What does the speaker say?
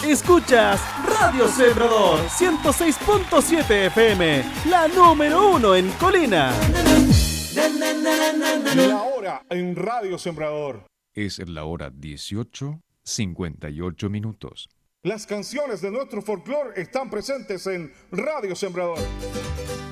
Escuchas Radio Sembrador 106.7 FM, la número 1 en Colina. La hora en Radio Sembrador. Es la hora 18:58. Las canciones de nuestro folclore están presentes en Radio Sembrador.